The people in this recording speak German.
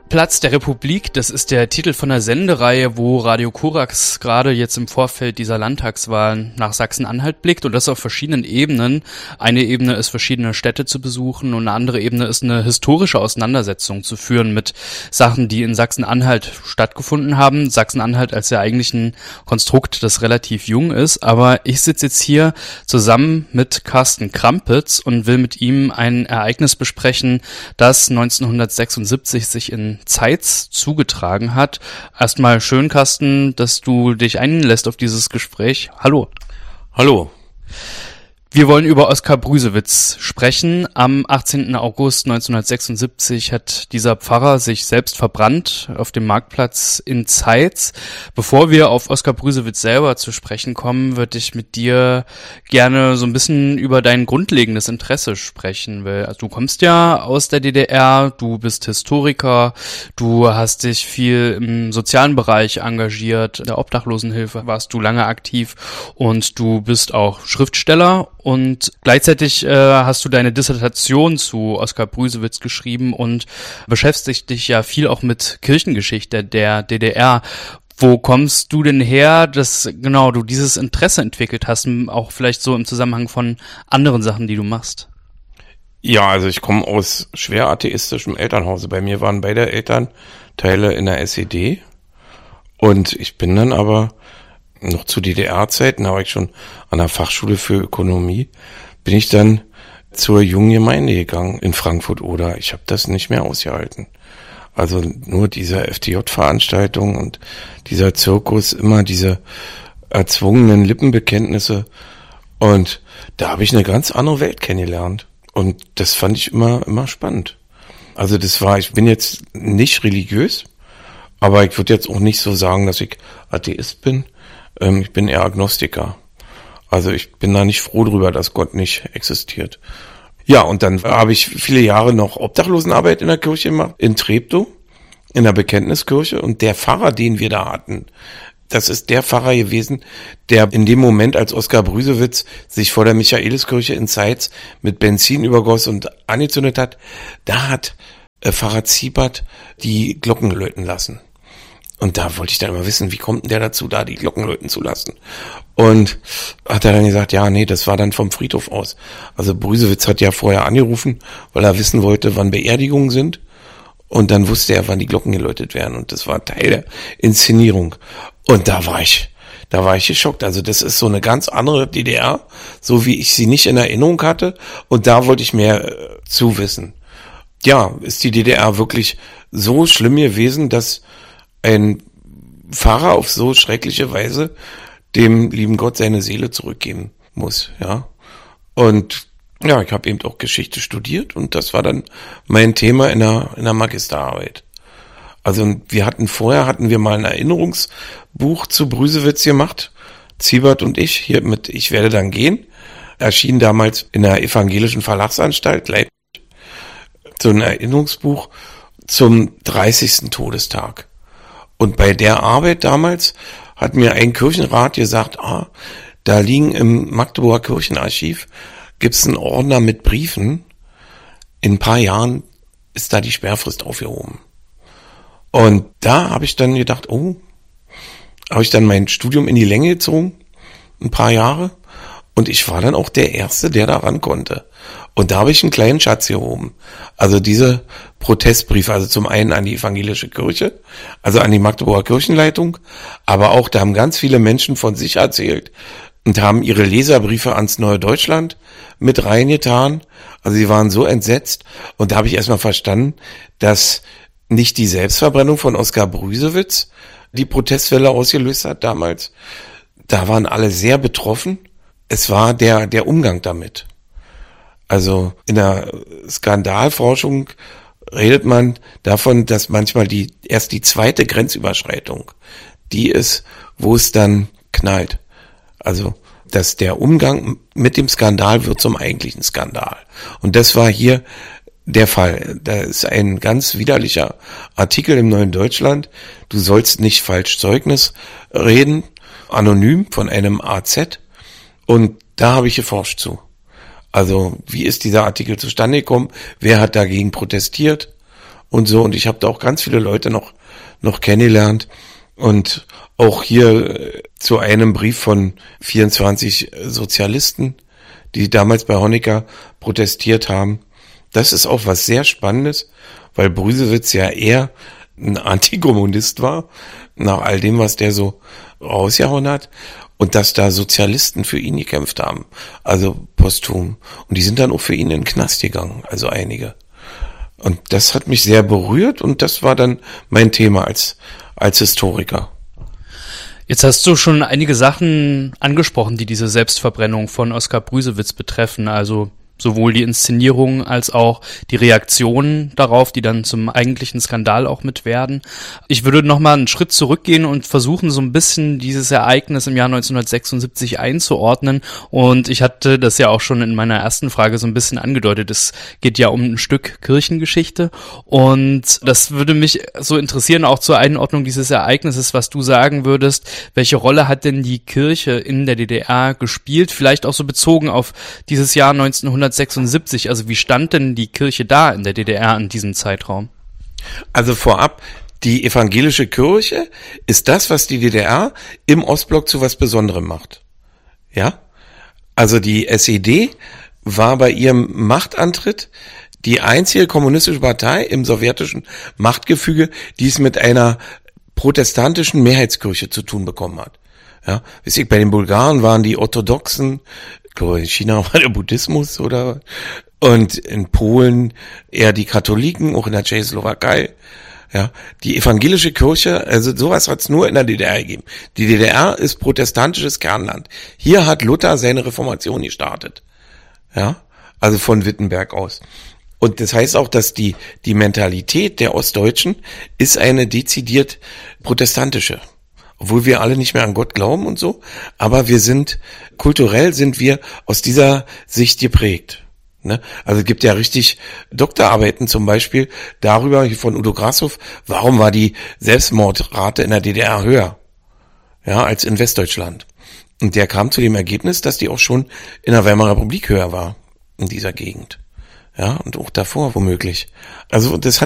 Platz der Republik, das ist der Titel von einer Sendereihe, wo Radio Korax gerade jetzt im Vorfeld dieser Landtagswahlen nach Sachsen-Anhalt blickt und das auf verschiedenen Ebenen. Eine Ebene ist, verschiedene Städte zu besuchen und eine andere Ebene ist, eine historische Auseinandersetzung zu führen mit Sachen, die in Sachsen-Anhalt stattgefunden haben. Sachsen-Anhalt als ja eigentlich ein Konstrukt, das relativ jung ist, aber ich sitze jetzt hier zusammen mit Carsten Krampitz und will mit ihm ein Ereignis besprechen, das 1976 sich in Zeitz zugetragen hat. Erstmal schön, Carsten, dass du dich einlässt auf dieses Gespräch. Hallo. Hallo. Wir wollen über Oskar Brüsewitz sprechen. Am 18. August 1976 hat dieser Pfarrer sich selbst verbrannt auf dem Marktplatz in Zeitz. Bevor wir auf Oskar Brüsewitz selber zu sprechen kommen, würde ich mit dir gerne so ein bisschen über dein grundlegendes Interesse sprechen. Weil also du kommst ja aus der DDR, du bist Historiker, du hast dich viel im sozialen Bereich engagiert, in der Obdachlosenhilfe warst du lange aktiv und du bist auch Schriftsteller. Und gleichzeitig hast du deine Dissertation zu Oskar Brüsewitz geschrieben und beschäftigst dich ja viel auch mit Kirchengeschichte der DDR. Wo kommst du denn her, dass genau du dieses Interesse entwickelt hast, auch vielleicht so im Zusammenhang von anderen Sachen, die du machst? Ja, also ich komme aus schwer atheistischem Elternhause. Bei mir waren beide Elternteile in der SED und ich bin dann aber noch zu DDR-Zeiten, da war ich schon an der Fachschule für Ökonomie, bin ich dann zur jungen Gemeinde gegangen in Frankfurt-Oder. Ich habe das nicht mehr ausgehalten. Also nur diese FDJ-Veranstaltung und dieser Zirkus, immer diese erzwungenen Lippenbekenntnisse. Und da habe ich eine ganz andere Welt kennengelernt. Und das fand ich immer spannend. Also ich bin jetzt nicht religiös, aber ich würde jetzt auch nicht so sagen, dass ich Atheist bin. Ich bin eher Agnostiker. Also ich bin da nicht froh drüber, dass Gott nicht existiert. Ja, und dann habe ich viele Jahre noch Obdachlosenarbeit in der Kirche gemacht, in Treptow, in der Bekenntniskirche. Und der Pfarrer, den wir da hatten, das ist der Pfarrer gewesen, der in dem Moment, als Oskar Brüsewitz sich vor der Michaeliskirche in Zeitz mit Benzin übergoss und angezündet hat, da hat Pfarrer Ziebert die Glocken läuten lassen. Und da wollte ich dann immer wissen, wie kommt denn der dazu, da die Glocken läuten zu lassen? Und hat er dann gesagt, ja, nee, das war dann vom Friedhof aus. Also Brüsewitz hat ja vorher angerufen, weil er wissen wollte, wann Beerdigungen sind. Und dann wusste er, wann die Glocken geläutet werden. Und das war Teil der Inszenierung. Und da war ich geschockt. Also das ist so eine ganz andere DDR, so wie ich sie nicht in Erinnerung hatte. Und da wollte ich mehr zu wissen. Ja, ist die DDR wirklich so schlimm gewesen, dass ein Pfarrer auf so schreckliche Weise dem lieben Gott seine Seele zurückgeben muss, ja. Und ja, ich habe eben auch Geschichte studiert und das war dann mein Thema in der Magisterarbeit. Also vorher hatten wir mal ein Erinnerungsbuch zu Brüsewitz gemacht, Ziebert und ich, hier mit Ich werde dann gehen, erschien damals in der Evangelischen Verlagsanstalt Leipzig, so ein Erinnerungsbuch zum 30. Todestag. Und bei der Arbeit damals hat mir ein Kirchenrat gesagt, da liegen im Magdeburger Kirchenarchiv, gibt's einen Ordner mit Briefen. In ein paar Jahren ist da die Sperrfrist aufgehoben. Und da habe ich dann gedacht, habe ich dann mein Studium in die Länge gezogen, ein paar Jahre. Und ich war dann auch der Erste, der da ran konnte. Und da habe ich einen kleinen Schatz gehoben. Also diese Protestbriefe, also zum einen an die evangelische Kirche, also an die Magdeburger Kirchenleitung, aber auch, da haben ganz viele Menschen von sich erzählt und haben ihre Leserbriefe ans Neue Deutschland mit reingetan. Also sie waren so entsetzt. Und da habe ich erstmal verstanden, dass nicht die Selbstverbrennung von Oskar Brüsewitz die Protestwelle ausgelöst hat damals. Da waren alle sehr betroffen. Es war der Umgang damit. Also in der Skandalforschung redet man davon, dass manchmal erst die zweite Grenzüberschreitung die ist, wo es dann knallt. Also, dass der Umgang mit dem Skandal wird zum eigentlichen Skandal. Und das war hier der Fall. Da ist ein ganz widerlicher Artikel im Neuen Deutschland. Du sollst nicht falsch Zeugnis reden, anonym von einem AZ. Und da habe ich geforscht zu. Also, wie ist dieser Artikel zustande gekommen? Wer hat dagegen protestiert? und so. Und ich habe da auch ganz viele Leute noch kennengelernt. Und auch hier zu einem Brief von 24 Sozialisten, die damals bei Honecker protestiert haben. Das ist auch was sehr Spannendes, weil Brüsewitz ja eher ein Antikommunist war, nach all dem, was der so rausgehauen hat. Und dass da Sozialisten für ihn gekämpft haben, also posthum. Und die sind dann auch für ihn in den Knast gegangen, also einige. Und das hat mich sehr berührt und das war dann mein Thema als Historiker. Jetzt hast du schon einige Sachen angesprochen, die diese Selbstverbrennung von Oskar Brüsewitz betreffen, also sowohl die Inszenierung als auch die Reaktionen darauf, die dann zum eigentlichen Skandal auch mit werden. Ich würde nochmal einen Schritt zurückgehen und versuchen, so ein bisschen dieses Ereignis im Jahr 1976 einzuordnen. Und ich hatte das ja auch schon in meiner ersten Frage so ein bisschen angedeutet. Es geht ja um ein Stück Kirchengeschichte. Und das würde mich so interessieren, auch zur Einordnung dieses Ereignisses, was du sagen würdest. Welche Rolle hat denn die Kirche in der DDR gespielt? Vielleicht auch so bezogen auf dieses Jahr 1976. Also wie stand denn die Kirche da in der DDR in diesem Zeitraum? Also vorab, die evangelische Kirche ist das, was die DDR im Ostblock zu was Besonderem macht. Ja? Also die SED war bei ihrem Machtantritt die einzige kommunistische Partei im sowjetischen Machtgefüge, die es mit einer protestantischen Mehrheitskirche zu tun bekommen hat. Ja, wisst ihr, bei den Bulgaren waren die Orthodoxen, ich glaube, in China war der Buddhismus oder, und in Polen eher die Katholiken, auch in der Tschechoslowakei. Ja, die evangelische Kirche, also sowas hat es nur in der DDR gegeben. Die DDR ist protestantisches Kernland. Hier hat Luther seine Reformation gestartet. Ja, also von Wittenberg aus. Und das heißt auch, dass die Mentalität der Ostdeutschen ist eine dezidiert protestantische. Obwohl wir alle nicht mehr an Gott glauben und so, aber kulturell sind wir aus dieser Sicht geprägt. Ne? Also es gibt ja richtig Doktorarbeiten zum Beispiel darüber, von Udo Grashoff, warum war die Selbstmordrate in der DDR höher, ja, als in Westdeutschland. Und der kam zu dem Ergebnis, dass die auch schon in der Weimarer Republik höher war, in dieser Gegend. Ja, und auch davor womöglich. Also das hat